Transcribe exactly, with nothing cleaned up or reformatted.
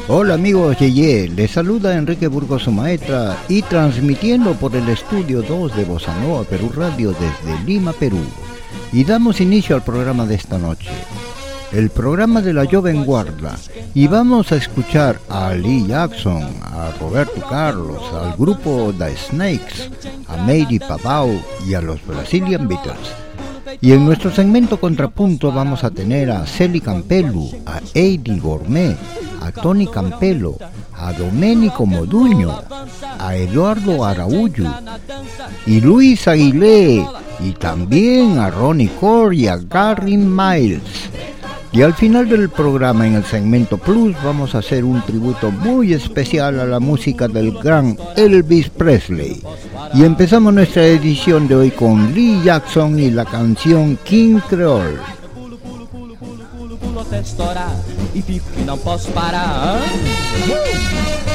Hola amigos Yeye, les saluda Enrique Burgos Sumaetra y transmitiendo por el estudio dos de Bossa Nova Perú Radio desde Lima, Perú. Y damos inicio al programa de esta noche, el programa de la Joven Guarda, y vamos a escuchar a Lee Jackson, a Roberto Carlos, al grupo The Snakes, a Mady Pavão y a los Brazilian Beatles. Y en nuestro segmento Contrapunto vamos a tener a Celi Campelo, a Eddie Gourmet, a Tony Campelo, a Domenico Moduño, a Eduardo Araújo y Luis Aguilé, y también a Ronnie Core y a Gary Miles. Y al final del programa, en el segmento Plus, vamos a hacer un tributo muy especial a la música del gran Elvis Presley. Y empezamos nuestra edición de hoy con Lee Jackson y la canción King Creole. Até estourar e fico que não posso parar. Uh!